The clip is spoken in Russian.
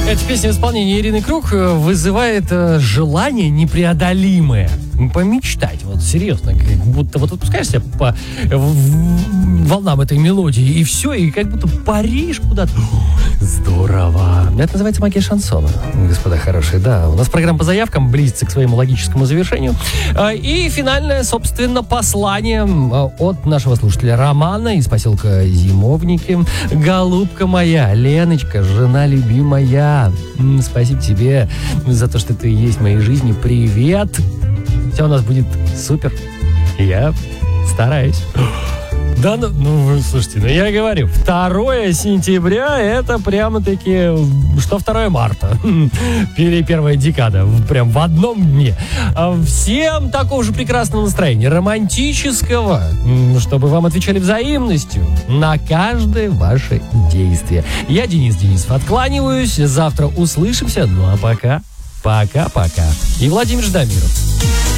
Эта песня в исполнении Ирины Круг вызывает желание непреодолимое. Помечтать, вот серьезно, как будто вот отпускаешься по волнам этой мелодии, и все, и как будто паришь куда-то. Здорово. Это называется магия шансона, господа хорошие. Да, у нас программа по заявкам близится к своему логическому завершению. И финальное, собственно, послание от нашего слушателя Романа из поселка Зимовники. Голубка моя, Леночка, жена любимая, спасибо тебе за то, что ты есть в моей жизни. Привет. Все у нас будет супер. Я стараюсь. Да, ну, слушайте, я говорю, 2 сентября это прямо-таки, что 2 марта, или 1 декада, прям в одном дне. Всем такого же прекрасного настроения, романтического, чтобы вам отвечали взаимностью на каждое ваше действие. Я, Денис Денисов, откланиваюсь, завтра услышимся, ну а пока, пока-пока. И Владимир Ждамиров.